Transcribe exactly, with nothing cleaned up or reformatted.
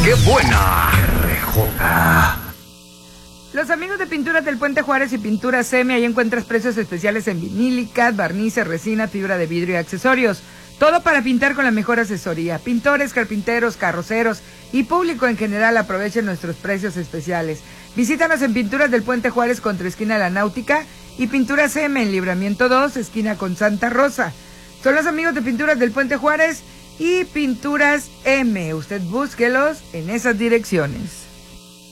¡Qué buena! R J. Los amigos de Pinturas del Puente Juárez y Pinturas Semi, ahí encuentras precios especiales en vinílicas, barnices, resina, fibra de vidrio y accesorios. Todo para pintar con la mejor asesoría. Pintores, carpinteros, carroceros y público en general aprovechen nuestros precios especiales. Visítanos en Pinturas del Puente Juárez contra esquina La Náutica y Pinturas M en Libramiento dos, esquina con Santa Rosa. Son los amigos de Pinturas del Puente Juárez y Pinturas M. Usted búsquelos en esas direcciones.